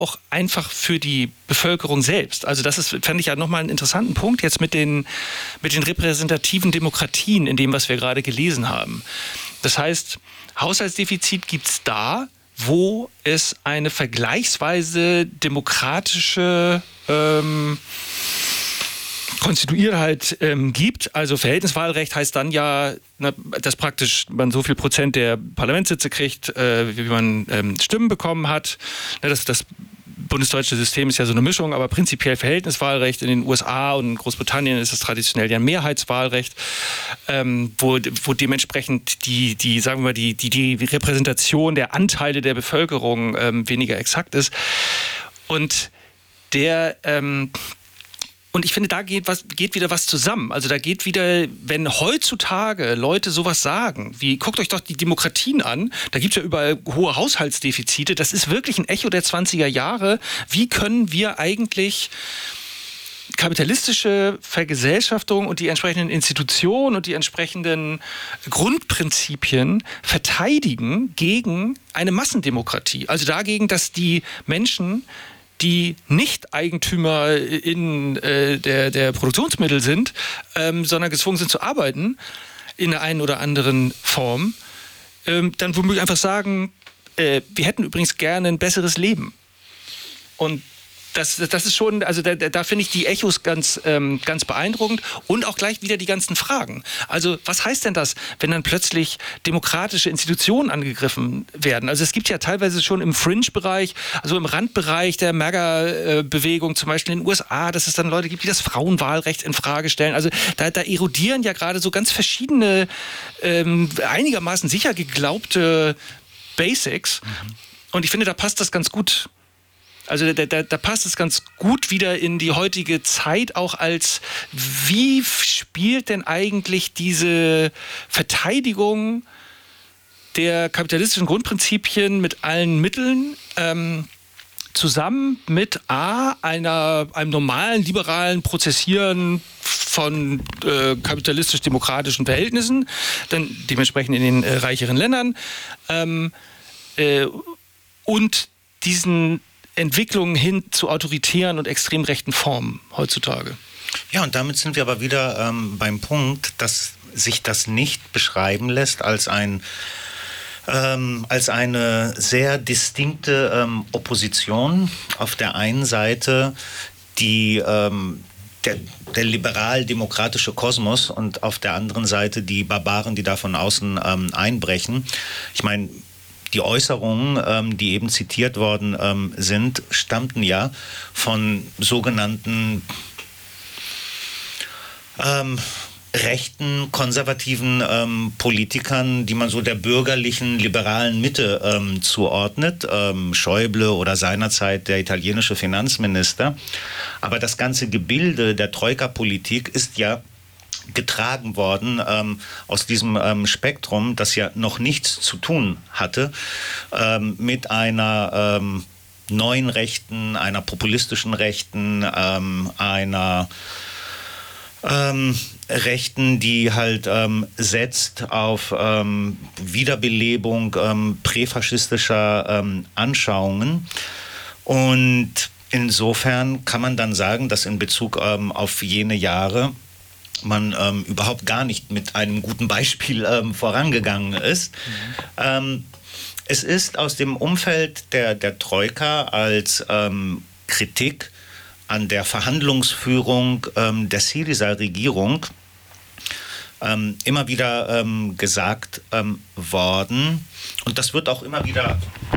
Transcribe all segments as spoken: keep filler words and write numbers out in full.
auch einfach für die Bevölkerung selbst. Also das ist, fand ich ja nochmal einen interessanten Punkt jetzt mit den, mit den repräsentativen Demokratien in dem, was wir gerade gelesen haben. Das heißt, Haushaltsdefizit gibt es da, wo es eine vergleichsweise demokratische ähm, Konstituiertheit ähm, gibt. Also Verhältniswahlrecht heißt dann ja, na, dass praktisch man so viel Prozent der Parlamentssitze kriegt, äh, wie man ähm, Stimmen bekommen hat. Na, das, das bundesdeutsche System ist ja so eine Mischung, aber prinzipiell Verhältniswahlrecht. In den U S A und Großbritannien ist es traditionell ja ein Mehrheitswahlrecht, ähm, wo, wo dementsprechend die, die, sagen wir mal, die, die, die Repräsentation der Anteile der Bevölkerung ähm, weniger exakt ist. Und der ähm, Und ich finde, da geht, was, geht wieder was zusammen. Also da geht wieder, wenn heutzutage Leute sowas sagen, wie, guckt euch doch die Demokratien an, da gibt es ja überall hohe Haushaltsdefizite, das ist wirklich ein Echo der zwanziger Jahre. Wie können wir eigentlich kapitalistische Vergesellschaftung und die entsprechenden Institutionen und die entsprechenden Grundprinzipien verteidigen gegen eine Massendemokratie? Also dagegen, dass die Menschen, die nicht Eigentümer in äh, der, der Produktionsmittel sind, ähm, sondern gezwungen sind zu arbeiten in der einen oder anderen Form, ähm, dann womöglich einfach sagen, äh, wir hätten übrigens gerne ein besseres Leben. Und Das, das ist schon, also da, da finde ich die Echos ganz, ähm, ganz beeindruckend und auch gleich wieder die ganzen Fragen. Also was heißt denn das, wenn dann plötzlich demokratische Institutionen angegriffen werden? Also es gibt ja teilweise schon im Fringe-Bereich, also im Randbereich der MAGA-Bewegung, zum Beispiel in den U S A, dass es dann Leute gibt, die das Frauenwahlrecht in Frage stellen. Also da, da erodieren ja gerade so ganz verschiedene, ähm, einigermaßen sicher geglaubte Basics. Mhm. Und ich finde, da passt das ganz gut. Also da, da, da passt es ganz gut wieder in die heutige Zeit auch als, wie spielt denn eigentlich diese Verteidigung der kapitalistischen Grundprinzipien mit allen Mitteln ähm, zusammen mit A, einer, einem normalen, liberalen Prozessieren von äh, kapitalistisch-demokratischen Verhältnissen, dann dementsprechend in den äh, reicheren Ländern ähm, äh, und diesen Entwicklungen hin zu autoritären und extrem rechten Formen heutzutage. Ja, und damit sind wir aber wieder ähm, beim Punkt, dass sich das nicht beschreiben lässt als ein ähm, als eine sehr distinkte ähm, Opposition auf der einen Seite, die ähm, der, der liberal-demokratische Kosmos und auf der anderen Seite die Barbaren, die da von außen ähm, einbrechen. Ich meine, die Äußerungen, ähm, die eben zitiert worden ähm, sind, stammten ja von sogenannten ähm, rechten, konservativen ähm, Politikern, die man so der bürgerlichen, liberalen Mitte ähm, zuordnet. Ähm, Schäuble oder seinerzeit der italienische Finanzminister. Aber das ganze Gebilde der Troika-Politik ist ja getragen worden ähm, aus diesem ähm, Spektrum, das ja noch nichts zu tun hatte ähm, mit einer ähm, neuen Rechten, einer populistischen Rechten, ähm, einer ähm, Rechten, die halt ähm, setzt auf ähm, Wiederbelebung ähm, präfaschistischer ähm, Anschauungen. Und insofern kann man dann sagen, dass in Bezug ähm, auf jene Jahre man ähm, überhaupt gar nicht mit einem guten Beispiel ähm, vorangegangen ist. Mhm. Ähm, es ist aus dem Umfeld der, der Troika als ähm, Kritik an der Verhandlungsführung ähm, der Syriza-Regierung ähm, immer wieder ähm, gesagt ähm, worden. Und das wird auch immer wieder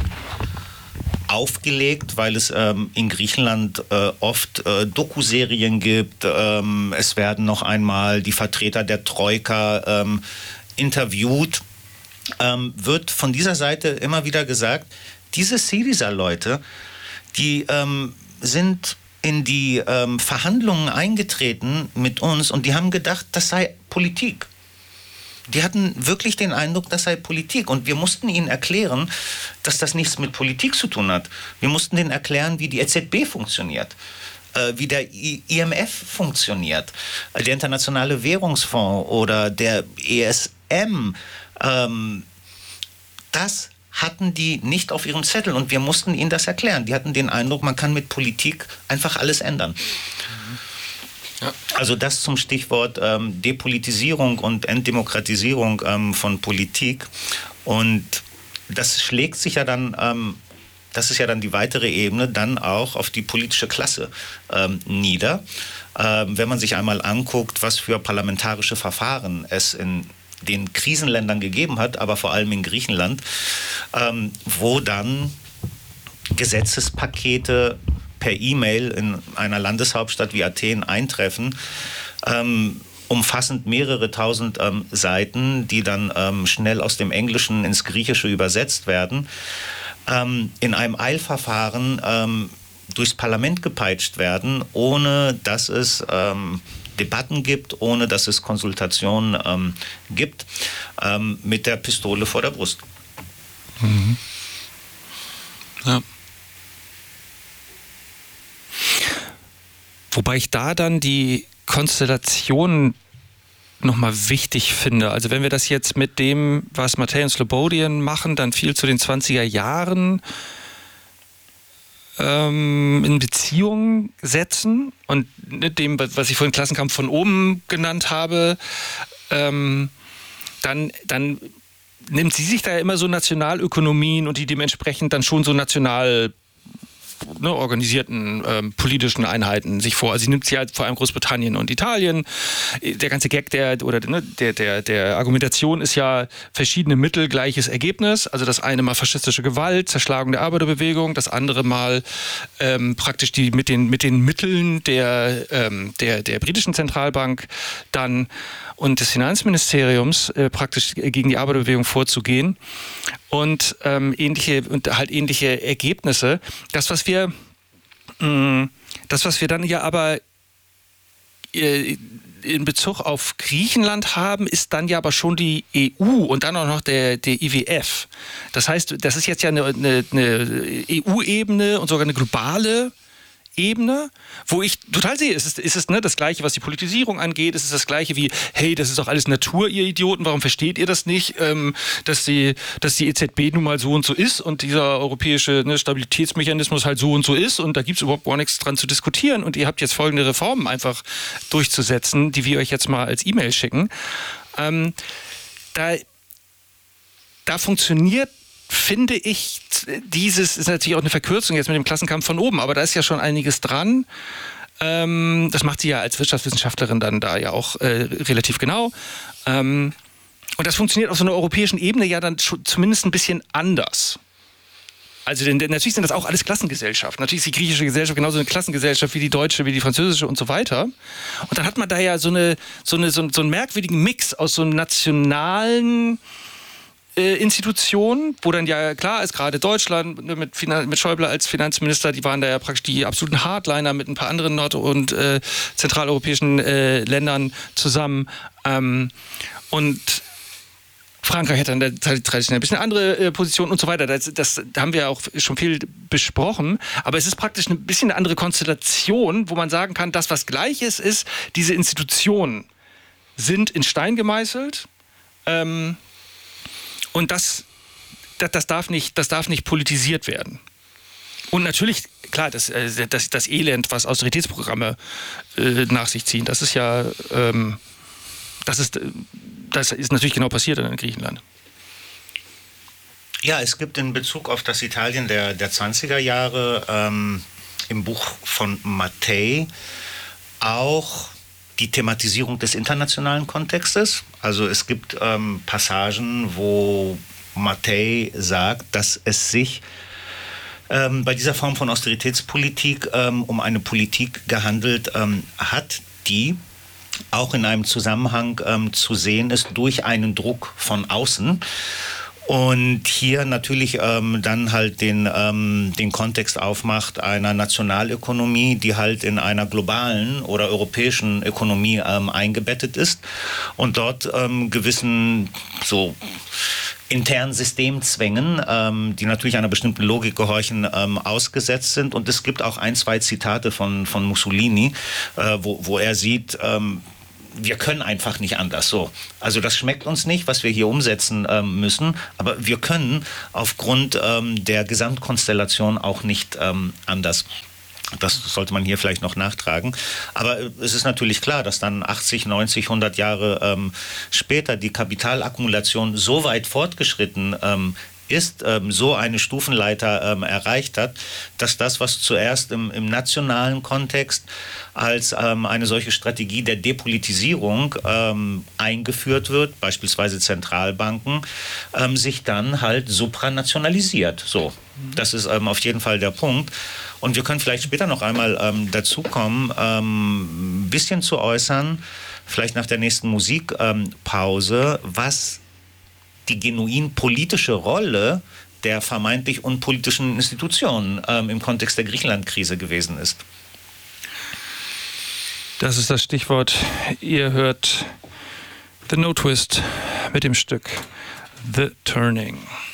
aufgelegt, weil es ähm, in Griechenland äh, oft äh, Dokuserien gibt. Ähm, es werden noch einmal die Vertreter der Troika ähm, interviewt. Ähm, wird von dieser Seite immer wieder gesagt, diese Syriza-Leute, die ähm, sind in die ähm, Verhandlungen eingetreten mit uns und die haben gedacht, das sei Politik. Die hatten wirklich den Eindruck, das sei Politik. Und wir mussten ihnen erklären, dass das nichts mit Politik zu tun hat. Wir mussten denen erklären, wie die E Z B funktioniert, äh, wie der I M F funktioniert, der Internationale Währungsfonds oder der E S M. Ähm, das hatten die nicht auf ihrem Zettel und wir mussten ihnen das erklären. Die hatten den Eindruck, man kann mit Politik einfach alles ändern. Ja. Also das zum Stichwort ähm, Depolitisierung und Entdemokratisierung ähm, von Politik. Und das schlägt sich ja dann, ähm, das ist ja dann die weitere Ebene, dann auch auf die politische Klasse ähm, nieder. Ähm, wenn man sich einmal anguckt, was für parlamentarische Verfahren es in den Krisenländern gegeben hat, aber vor allem in Griechenland, ähm, wo dann Gesetzespakete per E-Mail in einer Landeshauptstadt wie Athen eintreffen, ähm, umfassend mehrere tausend ähm, Seiten, die dann ähm, schnell aus dem Englischen ins Griechische übersetzt werden, ähm, in einem Eilverfahren ähm, durchs Parlament gepeitscht werden, ohne dass es ähm, Debatten gibt, ohne dass es Konsultationen ähm, gibt, ähm, mit der Pistole vor der Brust. Mhm. Ja. Wobei ich da dann die Konstellation nochmal wichtig finde. Also wenn wir das jetzt mit dem, was Mattei und Slobodian machen, dann viel zu den zwanziger Jahren ähm, in Beziehung setzen und mit dem, was ich vorhin Klassenkampf von oben genannt habe, ähm, dann, dann nimmt sie sich da ja immer so Nationalökonomien und die dementsprechend dann schon so national Ne, organisierten ähm, politischen Einheiten sich vor. Also sie nimmt sie halt vor allem Großbritannien und Italien. Der ganze Gag der, oder, ne, der, der, der Argumentation ist ja verschiedene Mittel, gleiches Ergebnis. Also das eine mal faschistische Gewalt, Zerschlagung der Arbeiterbewegung, das andere mal ähm, praktisch die mit den, mit den Mitteln der, ähm, der, der britischen Zentralbank dann und des Finanzministeriums äh, praktisch gegen die Arbeiterbewegung vorzugehen und ähm, ähnliche und halt ähnliche Ergebnisse. Das, was wir, mh, das, was wir dann ja aber äh, in Bezug auf Griechenland haben, ist dann ja aber schon die E U und dann auch noch der, der I W F. Das heißt, das ist jetzt ja eine, eine, eine E U-Ebene und sogar eine globale Ebene, wo ich total sehe, ist es, ist es ne, das Gleiche, was die Politisierung angeht, ist es das Gleiche wie, hey, das ist doch alles Natur, ihr Idioten, warum versteht ihr das nicht, ähm, dass, die, dass die E Z B nun mal so und so ist und dieser europäische ne, Stabilitätsmechanismus halt so und so ist und da gibt es überhaupt gar nichts dran zu diskutieren und ihr habt jetzt folgende Reformen einfach durchzusetzen, die wir euch jetzt mal als E-Mail schicken. Ähm, da, da funktioniert finde ich, dieses ist natürlich auch eine Verkürzung jetzt mit dem Klassenkampf von oben, aber da ist ja schon einiges dran. Ähm, das macht sie ja als Wirtschaftswissenschaftlerin dann da ja auch äh, relativ genau. Ähm, und das funktioniert auf so einer europäischen Ebene ja dann schon zumindest ein bisschen anders. Also denn, denn natürlich sind das auch alles Klassengesellschaften. Natürlich ist die griechische Gesellschaft genauso eine Klassengesellschaft wie die deutsche, wie die französische und so weiter. Und dann hat man da ja so, eine, so, eine, so, so einen merkwürdigen Mix aus so einem nationalen Institutionen, wo dann ja klar ist, gerade Deutschland mit, Finan- mit Schäuble als Finanzminister, die waren da ja praktisch die absoluten Hardliner mit ein paar anderen nord- und äh, zentraleuropäischen äh, Ländern zusammen. Ähm, und Frankreich hat dann traditionell ein bisschen andere äh, Position und so weiter. Das, das haben wir auch schon viel besprochen. Aber es ist praktisch ein bisschen eine andere Konstellation, wo man sagen kann, das, was gleich ist, ist, diese Institutionen sind in Stein gemeißelt. Ähm, Und das, das, das, darf nicht, das darf nicht politisiert werden. Und natürlich, klar, das, das, das Elend, was Austeritätsprogramme äh, nach sich ziehen, das ist ja, ähm, das ist, das ist natürlich genau passiert in Griechenland. Ja, es gibt in Bezug auf das Italien der, der zwanziger Jahre ähm, im Buch von Mattei auch die Thematisierung des internationalen Kontextes. Also es gibt ähm, Passagen, wo Mattei sagt, dass es sich ähm, bei dieser Form von Austeritätspolitik ähm, um eine Politik gehandelt ähm, hat, die auch in einem Zusammenhang ähm, zu sehen ist durch einen Druck von außen. Und hier natürlich ähm, dann halt den, ähm, den Kontext aufmacht einer Nationalökonomie, die halt in einer globalen oder europäischen Ökonomie ähm, eingebettet ist und dort ähm, gewissen so internen Systemzwängen, ähm, die natürlich einer bestimmten Logik gehorchen, ähm, ausgesetzt sind. Und es gibt auch ein, zwei Zitate von, von Mussolini, äh, wo, wo er sieht, ähm, wir können einfach nicht anders so. Also das schmeckt uns nicht, was wir hier umsetzen ähm, müssen, aber wir können aufgrund ähm, der Gesamtkonstellation auch nicht ähm, anders. Das sollte man hier vielleicht noch nachtragen. Aber es ist natürlich klar, dass dann achtzig, neunzig, hundert Jahre ähm, später die Kapitalakkumulation so weit fortgeschritten ähm, ist, ähm, so eine Stufenleiter ähm, erreicht hat, dass das, was zuerst im, im nationalen Kontext als ähm, eine solche Strategie der Depolitisierung ähm, eingeführt wird, beispielsweise Zentralbanken, ähm, sich dann halt supranationalisiert. So, das ist ähm, auf jeden Fall der Punkt. Und wir können vielleicht später noch einmal ähm, dazu kommen, ähm, ein bisschen zu äußern, vielleicht nach der nächsten Musikpause, ähm, was die genuin politische Rolle der vermeintlich unpolitischen Institutionen ähm, im Kontext der Griechenland-Krise gewesen ist. Das ist das Stichwort. Ihr hört The No Twist mit dem Stück The Turning.